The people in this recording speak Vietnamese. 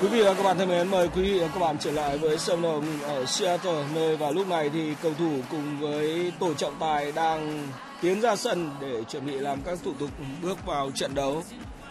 Quý vị và các bạn thân mến, mời quý vị và các bạn trở lại với sân vận động ở Seattle, nơi vào lúc này thì cầu thủ cùng với tổ trọng tài đang tiến ra sân để chuẩn bị làm các thủ tục bước vào trận đấu.